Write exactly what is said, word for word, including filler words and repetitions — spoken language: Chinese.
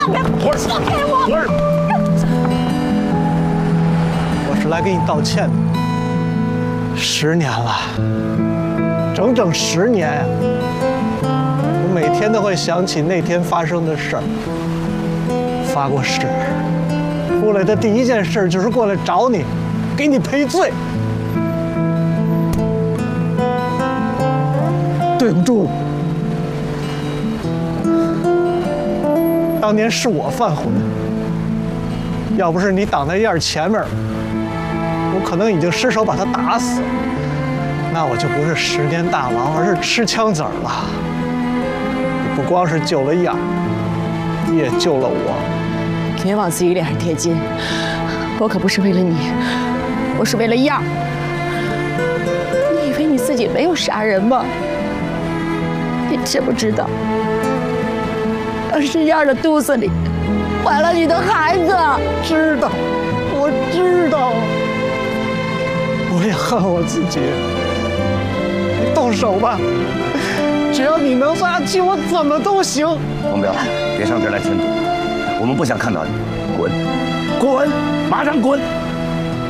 我放开我！ 我是来给你道歉的。十年了，整整十年呀！我每天都会想起那天发生的事儿。发过誓，过来的第一件事就是过来找你，给你赔罪。对不住，当年是我犯浑，要不是你挡在燕儿前面，我可能已经失手把他打死，那我就不是十年大牢，而是吃枪子儿了。你不光是救了燕儿，你也救了我。 别往自己脸上贴金，我可不是为了你，我是为了燕儿。你以为你自己没有杀人吗？你知不知道，是燕儿的肚子里怀了你的孩子？ 知道，我知道，我也恨我自己。你动手吧，只要你能杀气，我怎么都行。 王彪，别上这儿来添堵，我们不想看到你，滚，滚，马上滚！